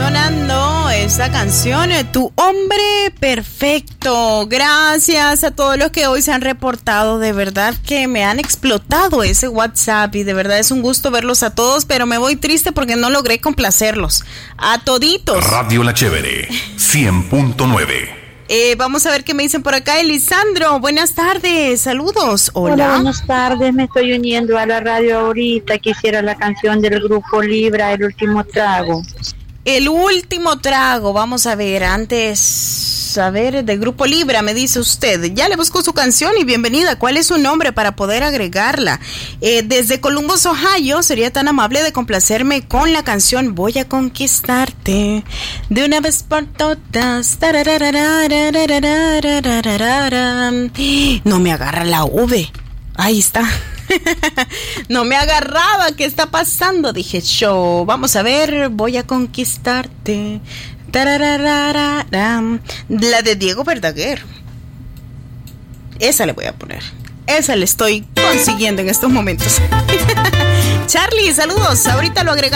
sonando esta canción, Tu Hombre Perfecto. Gracias a todos los que hoy se han reportado, de verdad que me han explotado ese WhatsApp y de verdad es un gusto verlos a todos, pero me voy triste porque no logré complacerlos. A toditos. Radio La Chévere, 100.9. Vamos a ver qué me dicen por acá. Elisandro, buenas tardes, saludos. Hola. Buenas tardes, me estoy uniendo a la radio ahorita. Quisiera la canción del grupo Libra, El Último Trago. El Último Trago, vamos a ver, antes, a ver, del grupo Libra, me dice usted. Ya le busco su canción y bienvenida. ¿Cuál es su nombre para poder agregarla? Desde Columbus, Ohio, sería tan amable de complacerme con la canción Voy a conquistarte de una vez por todas. No me agarra la V. Ahí está. No me agarraba. ¿Qué está pasando? Dije, show. Vamos a ver. Voy a conquistarte. La de Diego Verdaguer. Esa le voy a poner. Esa le estoy consiguiendo en estos momentos. Charlie, saludos. Ahorita lo agregamos.